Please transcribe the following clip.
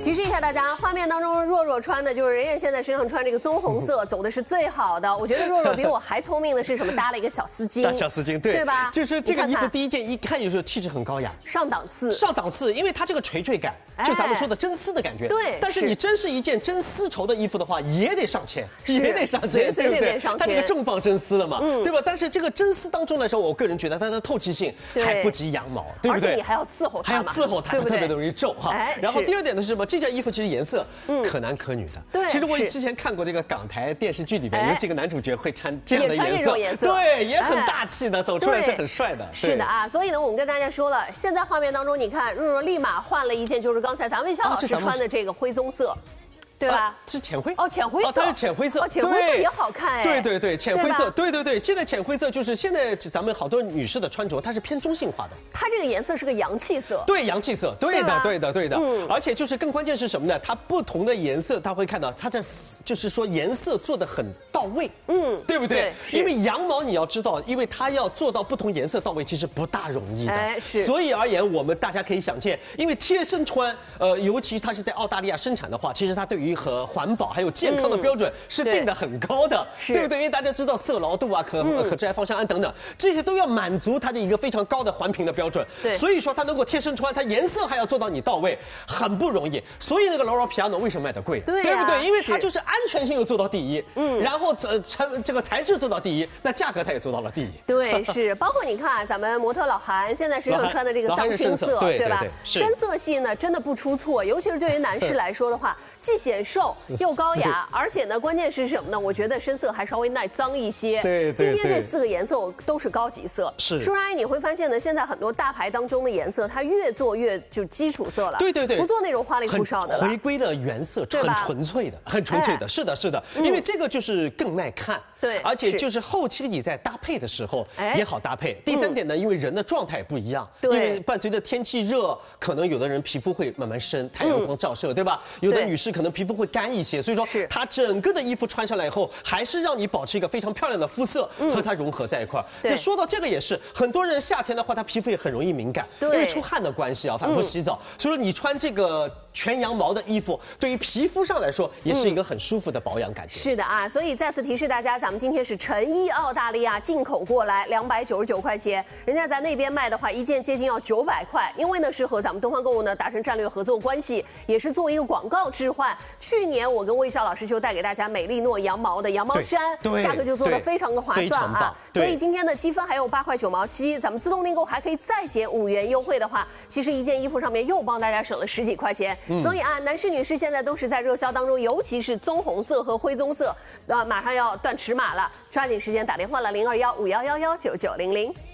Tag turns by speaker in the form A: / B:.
A: 提示一下大家，画面当中若若穿的就是人家现在身上穿这个棕红色，走的是最好的。我觉得若若比我还聪明的是什么？搭了一个小丝巾，
B: 大小丝巾，对
A: 吧？
B: 就是这个衣服第一件一看就是气质很高雅，
A: 上档次，
B: 上档次，因为它这个垂坠感，就咱们说的真丝的感觉。
A: 对，
B: 但是你真是一件真丝绸的衣服的话，也得上千，也得上千，
A: 随便上千。
B: 它这个重磅真丝了嘛，对吧？但是这个真丝当中来说，我个人觉得它的透气性还不及羊毛，对不对？
A: 而且你还要伺候它，
B: 还要伺候它，它特别容易皱哈。然后第二点呢是什么？这件衣服其实颜色可男可女的。
A: 对，
B: 其实我之前看过这个港台电视剧里边有几个男主角会穿这样的颜色，对，也很大气的，走出来是很帅的。
A: 是的啊，所以呢，我们跟大家说了，现在画面当中，你看若若立马换了一件，就是刚才咱们魏笑老师穿的这个灰棕色。对吧？
B: 是浅灰
A: 哦，浅灰色，
B: 它是浅灰色，
A: 哦，浅灰色也好看哎。
B: 对，浅灰色，对，现在浅灰色就是现在咱们好多女士的穿着，它是偏中性化的。
A: 它这个颜色是个洋气色，
B: 对，洋气色，对的。而且就是更关键是什么呢？它不同的颜色，它会看到它这就是说颜色做的很到位，对不对？因为羊毛你要知道，因为它要做到不同颜色到位，其实不大容易的。
A: 是。
B: 所以而言，我们大家可以想见，因为贴身穿，尤其它是在澳大利亚生产的话，其实它对于和环保还有健康的标准是定得很高的，对不对？因为大家知道色牢度啊、可致癌芳香胺等等，这些都要满足它的一个非常高的环评的标准。
A: 对，
B: 所以说它能够贴身穿，它颜色还要做到你到位，很不容易。所以那个劳尔皮亚诺为什么卖得贵？对不对？因为它就是安全性又做到第一，然后这个材质做到第一，那价格它也做到了第一。
A: 对，是。包括你看咱们模特老韩现在身上穿的这个藏青色，对吧？深色系呢真的不出错，尤其是对于男士来说的话，既显瘦又高雅，而且呢，关键是什么呢？我觉得深色还稍微耐脏一些。
B: 对，
A: 今天这4个颜色都是高级色。
B: 是。
A: 舒然阿姨，你会发现呢，现在很多大牌当中的颜色，它越做越就基础色了。
B: 对，
A: 不做那种花里胡哨的了。
B: 回归的原色，很纯粹的，很纯粹的。是的，因为这个就是更耐看。
A: 对，
B: 而且就是后期你在搭配的时候也好搭配。第3点呢，因为人的状态不一样，因为伴随着天气热，可能有的人皮肤会慢慢生，太阳光照射，对吧？有的女士可能皮肤会干一些，所以说它整个的衣服穿上来以后，还是让你保持一个非常漂亮的肤色和它融合在一块儿。那说到这个也是，很多人夏天的话，他皮肤也很容易敏感，因为出汗的关系啊，反复洗澡，所以说你穿这个全羊毛的衣服，对于皮肤上来说也是一个很舒服的保养感觉。
A: 是的啊，所以再次提示大家，咱们今天是成衣澳大利亚进口过来，299块钱，人家在那边卖的话，一件接近要900块，因为呢是和咱们东方购物呢达成战略合作关系，也是做一个广告置换。去年我跟魏笑老师就带给大家美丽诺羊毛的羊毛衫，价格就做得非常的划算啊。所以今天的积分还有8块9毛7，咱们自动订购还可以再减5元优惠的话，其实一件衣服上面又帮大家省了10几块钱。所以啊，男士女士现在都是在热销当中，尤其是棕红色和灰棕色，马上要断尺码了，抓紧时间打电话了，0215111990。